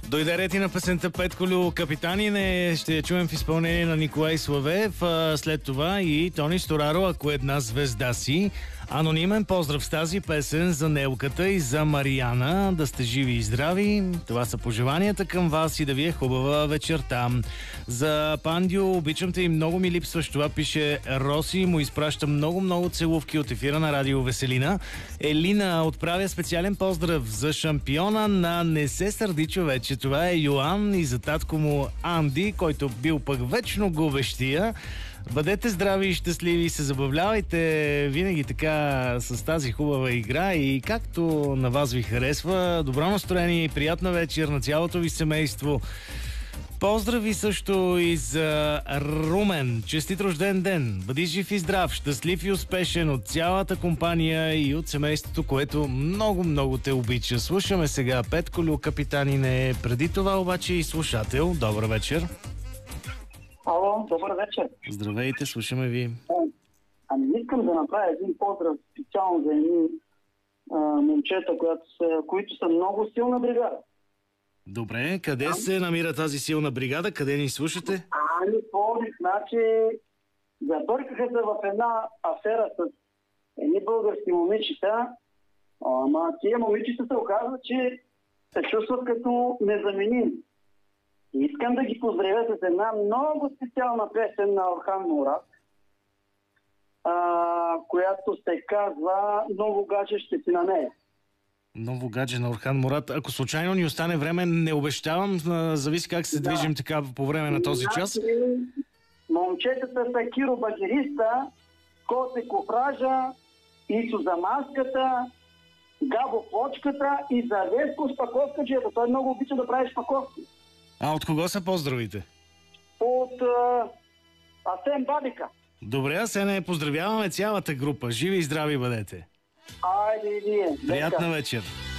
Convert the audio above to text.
Дойде ред и на песента Петколю Капитанине. Ще я чуем в изпълнение на Николай Славеев. След това и Тони Стораро, Ако една звезда си. Анонимен поздрав с тази песен за Нелката и за Мариана. Да сте живи и здрави. Това са пожеланията към вас и да ви е хубава вечерта. За Пандио, обичам те и много ми липсваш. Това пише Роси. Му изпраща много целувки от ефира на Радио Веселина. Елина отправя специален поздрав за шампиона на Не се сърди човече. Това е Йоан и за татко му Анди, който бил пък вечно губещия. Бъдете здрави и щастливи, се забавлявайте винаги така с тази хубава игра и както на вас ви харесва, добро настроение и приятна вечер на цялото ви семейство. Поздрави също и за Румен. Честит рожден ден! Бъди жив и здрав, щастлив и успешен от цялата компания и от семейството, което много те обича. Слушаме сега Петколю Капитанине. Преди това обаче и слушател. Добър вечер! Ало, добър вечер. Здравейте, слушаме ви. Ами искам да направя един поздрав специално за едни момчета, които са много силна бригада. Добре, къде се намира тази силна бригада? Къде ни слушате? Ами, Пловдив, значи забъркаха се в една афера с едни български момичета, ама тия момичета се оказва, че се чувстват като незаменими. Искам да ги поздравя с една много специална песен на Орхан Мурат, която се казва "Ново гадже ще си на нея". Ново гадже на Орхан Мурат. Ако случайно ни остане време, не обещавам, зависи как се движим така по време на този час. Момчетата са Киро Багириста, Косе Кофража, Исо за маската, Габо Плочката и за Веско Шпаковскаджията. Той много обича да прави шпаковки. А от кого са поздравите? От Асен Бабика. Добре, Асене, поздравяваме цялата група. Живи и здрави бъдете. Айде и вие. Приятна вечер.